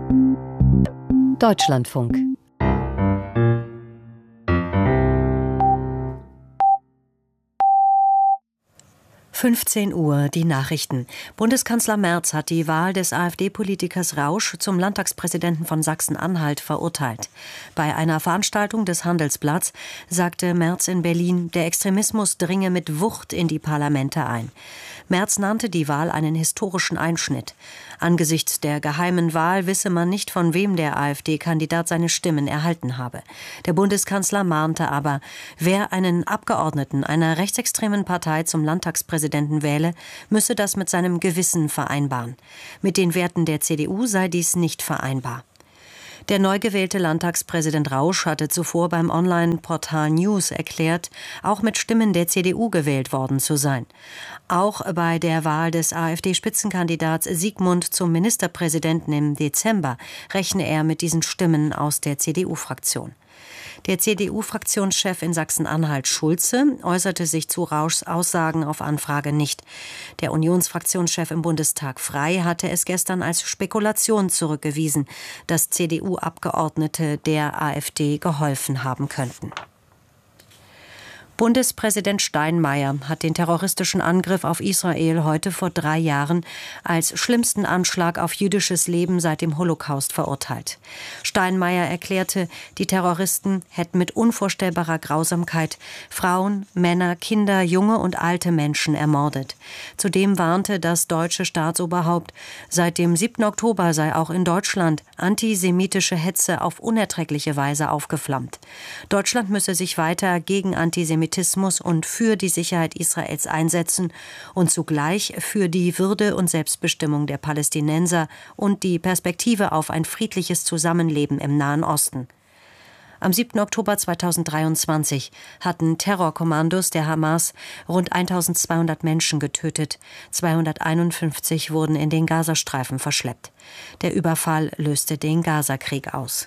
Deutschlandfunk. (15 Uhr) die Nachrichten. Bundeskanzler Merz hat die Wahl des AfD-Politikers Rausch zum Landtagspräsidenten von Sachsen-Anhalt verurteilt. Bei einer Veranstaltung des Handelsblatts sagte Merz in Berlin, der Extremismus dringe mit Wucht in die Parlamente ein. Merz nannte die Wahl einen historischen Einschnitt. Angesichts der geheimen Wahl wisse man nicht, von wem der AfD-Kandidat seine Stimmen erhalten habe. Der Bundeskanzler mahnte aber, wer einen Abgeordneten einer rechtsextremen Partei zum Landtagspräsidenten wähle, müsse das mit seinem Gewissen vereinbaren. Mit den Werten der CDU sei dies nicht vereinbar. Der neu gewählte Landtagspräsident Rausch hatte zuvor beim Online-Portal News erklärt, auch mit Stimmen der CDU gewählt worden zu sein. Auch bei der Wahl des AfD-Spitzenkandidats Sigmund zum Ministerpräsidenten im Dezember rechne er mit diesen Stimmen aus der CDU-Fraktion. Der CDU-Fraktionschef in Sachsen-Anhalt, Schulze, äußerte sich zu Rauschs Aussagen auf Anfrage nicht. Der Unionsfraktionschef im Bundestag, Frey, hatte es gestern als Spekulation zurückgewiesen, dass CDU-Abgeordnete der AfD geholfen haben könnten. Bundespräsident Steinmeier hat den terroristischen Angriff auf Israel heute vor 3 Jahren als schlimmsten Anschlag auf jüdisches Leben seit dem Holocaust verurteilt. Steinmeier erklärte, die Terroristen hätten mit unvorstellbarer Grausamkeit Frauen, Männer, Kinder, junge und alte Menschen ermordet. Zudem warnte das deutsche Staatsoberhaupt, seit dem 7. Oktober sei auch in Deutschland antisemitische Hetze auf unerträgliche Weise aufgeflammt. Deutschland müsse sich weiter gegen Antisemitismus und für die Sicherheit Israels einsetzen und zugleich für die Würde und Selbstbestimmung der Palästinenser und die Perspektive auf ein friedliches Zusammenleben im Nahen Osten. Am 7. Oktober 2023 hatten Terrorkommandos der Hamas rund 1200 Menschen getötet. 251 wurden in den Gazastreifen verschleppt. Der Überfall löste den Gazakrieg aus.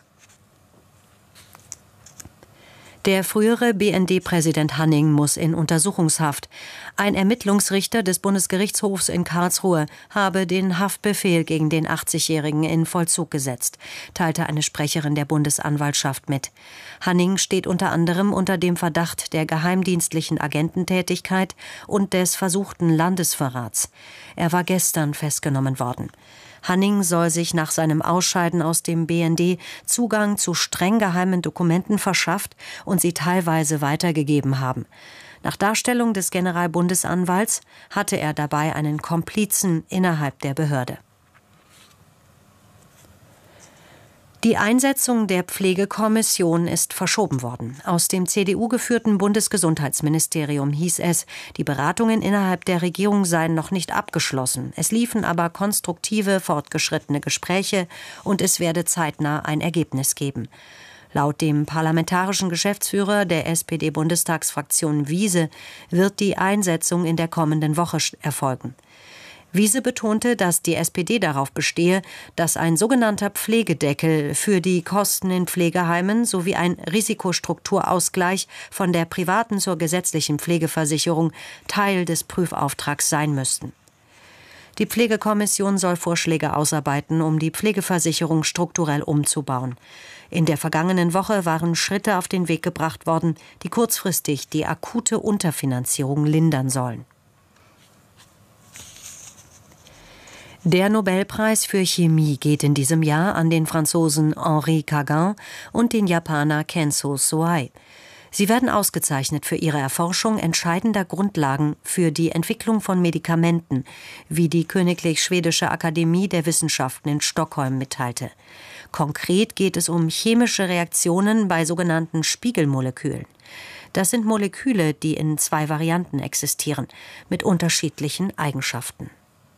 Der frühere BND-Präsident Hanning muss in Untersuchungshaft. Ein Ermittlungsrichter des Bundesgerichtshofs in Karlsruhe habe den Haftbefehl gegen den 80-Jährigen in Vollzug gesetzt, teilte eine Sprecherin der Bundesanwaltschaft mit. Hanning steht unter anderem unter dem Verdacht der geheimdienstlichen Agententätigkeit und des versuchten Landesverrats. Er war gestern festgenommen worden. Hanning soll sich nach seinem Ausscheiden aus dem BND Zugang zu streng geheimen Dokumenten verschafft und sie teilweise weitergegeben haben. Nach Darstellung des Generalbundesanwalts hatte er dabei einen Komplizen innerhalb der Behörde. Die Einsetzung der Pflegekommission ist verschoben worden. Aus dem CDU-geführten Bundesgesundheitsministerium hieß es, die Beratungen innerhalb der Regierung seien noch nicht abgeschlossen. Es liefen aber konstruktive, fortgeschrittene Gespräche und es werde zeitnah ein Ergebnis geben. Laut dem parlamentarischen Geschäftsführer der SPD-Bundestagsfraktion Wiese wird die Einsetzung in der kommenden Woche erfolgen. Wiese betonte, dass die SPD darauf bestehe, dass ein sogenannter Pflegedeckel für die Kosten in Pflegeheimen sowie ein Risikostrukturausgleich von der privaten zur gesetzlichen Pflegeversicherung Teil des Prüfauftrags sein müssten. Die Pflegekommission soll Vorschläge ausarbeiten, um die Pflegeversicherung strukturell umzubauen. In der vergangenen Woche waren Schritte auf den Weg gebracht worden, die kurzfristig die akute Unterfinanzierung lindern sollen. Der Nobelpreis für Chemie geht in diesem Jahr an den Franzosen Henri Cagin und den Japaner Kenzo Soei. Sie werden ausgezeichnet für ihre Erforschung entscheidender Grundlagen für die Entwicklung von Medikamenten, wie die Königlich Schwedische Akademie der Wissenschaften in Stockholm mitteilte. Konkret geht es um chemische Reaktionen bei sogenannten Spiegelmolekülen. Das sind Moleküle, die in 2 Varianten existieren, mit unterschiedlichen Eigenschaften.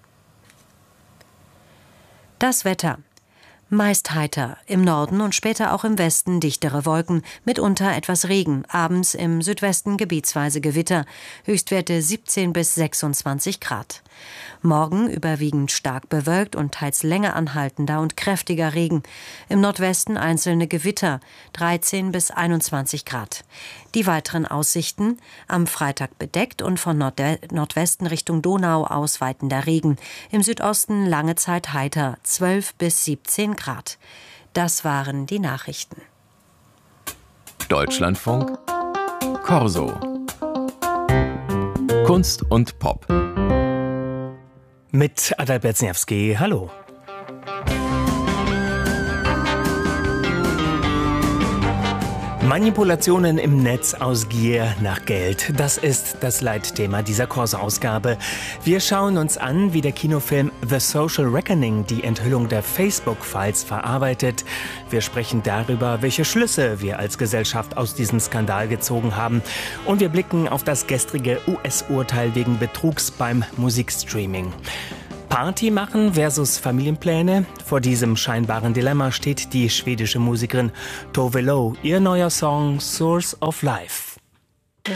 Das Wetter. Meist heiter, im Norden und später auch im Westen dichtere Wolken, mitunter etwas Regen, abends im Südwesten gebietsweise Gewitter, Höchstwerte 17 bis 26 Grad. Morgen überwiegend stark bewölkt und teils länger anhaltender und kräftiger Regen. Im Nordwesten einzelne Gewitter, 13 bis 21 Grad. Die weiteren Aussichten: am Freitag bedeckt und von Nordwesten Richtung Donau ausweitender Regen. Im Südosten lange Zeit heiter, 12 bis 17 Grad. Grad. Das waren die Nachrichten. Deutschlandfunk Corso. Kunst und Pop. Mit Adalbert Sniewski. Hallo. Manipulationen im Netz aus Gier nach Geld. Das ist das Leitthema dieser Corso-Ausgabe. Wir schauen uns an, wie der Kinofilm The Social Reckoning die Enthüllung der Facebook-Files verarbeitet. Wir sprechen darüber, welche Schlüsse wir als Gesellschaft aus diesem Skandal gezogen haben. Und wir blicken auf das gestrige US-Urteil wegen Betrugs beim Musikstreaming. Party machen versus Familienpläne? Vor diesem scheinbaren Dilemma steht die schwedische Musikerin Tove Lo. Ihr neuer Song Source of Life.